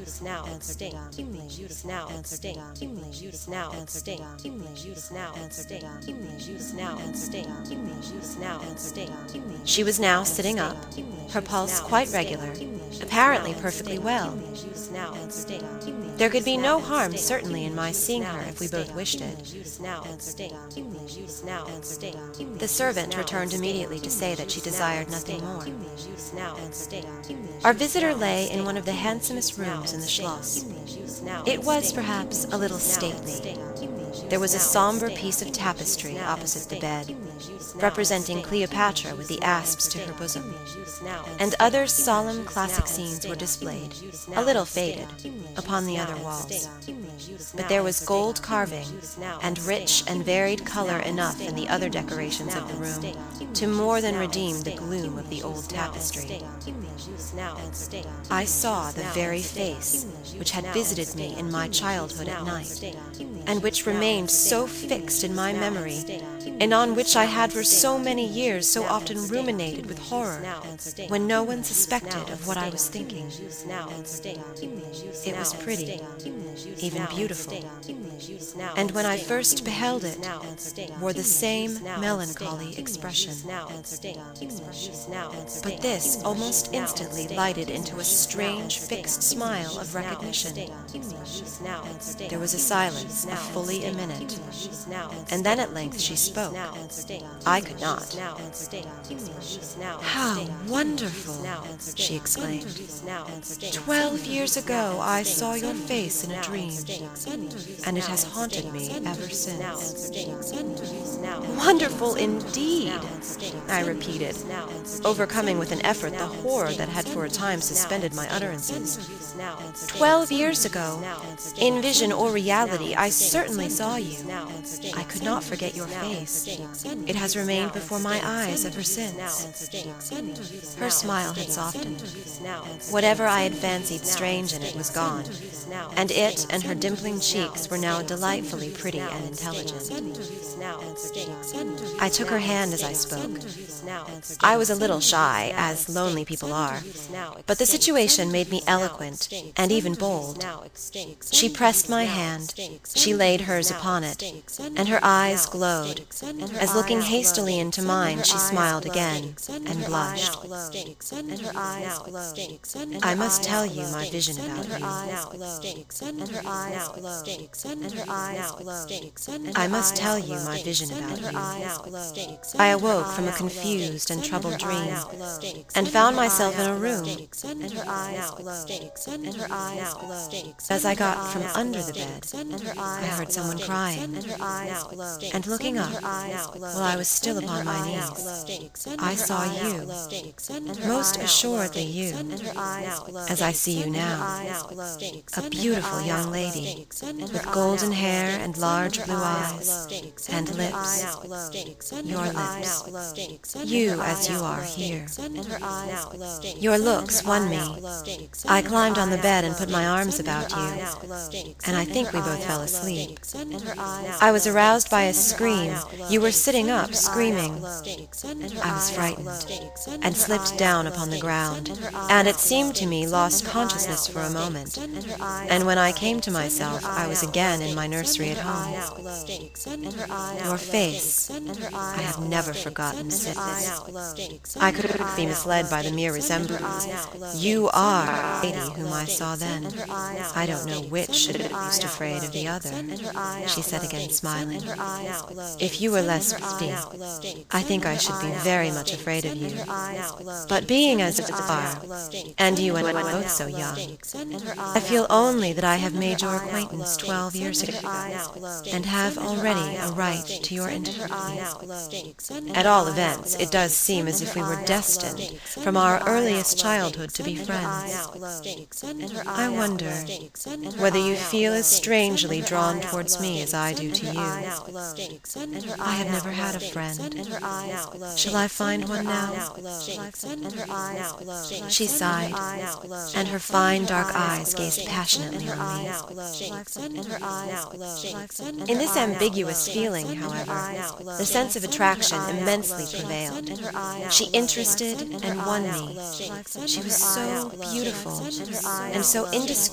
now extinct, now extinct, now extinct, now extinct, now extinct, now extinct. She was now sitting up, her pulse quite regular, apparently perfectly well. There could be no harm certainly in my seeing her if we both wished it. The servant returned immediately to say that she desired nothing more. Our visitor lay in one of the handsomest rooms in the Schloss. It was perhaps a little stately. There was a somber piece of tapestry opposite the bed, representing Cleopatra with the asps to her bosom, and other solemn classic scenes were displayed, a little faded, upon the other walls. But there was gold carving and rich and varied color enough in the other decorations of the room to more than redeem the gloom of the old tapestry. I saw the very face which had visited me in my childhood at night, and which remained so fixed in my memory, and on which I had for so many years so often ruminated with horror, when no one suspected of what I was thinking. It was pretty, even beautiful, and when I first beheld it, wore the same melancholy expression. But this almost instantly lighted into a strange fixed smile of recognition. There was a silence of fully a minute, and then at length she spoke. I could not. "How wonderful!" she exclaimed. "12 years ago I saw your face in a dream, and it has haunted me ever since." "Wonderful indeed," I repeated, overcoming with an effort the horror that had for a time suspended my utterances. "12 years ago, in vision or reality, I certainly saw you. I could not forget your face. It has remained before my eyes ever since." Her smile had softened. Whatever I had fancied strange in it was gone, and it and her dimpling cheeks were now delightfully pretty and intelligent. I took her hand as I spoke. I was a little shy, as lonely people are, but the situation made me eloquent and even bold. She pressed my hand, she laid hers upon it, and her eyes glowed, as looking hastily into mine she smiled again, and blushed. "I must tell you my vision about you. I must tell you my vision about you. I awoke from a confused and troubled dream, and found myself in a room. As I got from under the bed, I heard someone crying, and looking up, while I was still upon my knees, I saw you, most assuredly you, as I see you now, a beautiful young lady, with golden hair and large blue eyes, and lips, your lips, you as you are here. Your looks won me. I climbed on the bed and put my arms about you, and I think we both fell asleep. I was aroused by a scream. You were sitting up, screaming. I was frightened, and slipped down upon the ground, and it seemed to me lost consciousness for a moment, and when I came to myself, I was again in my nursery at home. Your face, I have never forgotten Sitlis. I could not be misled by the mere resemblance. You are the lady whom I saw then. I don't know which should be most afraid of the other," she said again, smiling. "If you were less pretty, I think I should be very much afraid of you. But being as you are, and you and I both so young, I feel only that I have made your acquaintance 12 years ago, and have already a right to your intimacy. At all events, it does seem as if we were destined from our earliest childhood to be friends. I wonder whether you feel as strangely drawn towards me as I do to you. I have never had a friend. Shall I find one now?" She sighed, and her fine dark eyes gazed passionately on me. In this ambiguous feeling, however, the sense of attraction immensely prevailed. She interested and won me. She was so beautiful, and so indescribably